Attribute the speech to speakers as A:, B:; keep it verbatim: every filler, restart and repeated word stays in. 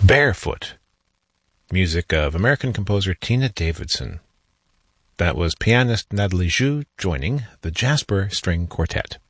A: Barefoot, music of American composer Tina Davidson. That was pianist Natalie Zhu joining the Jasper String Quartet.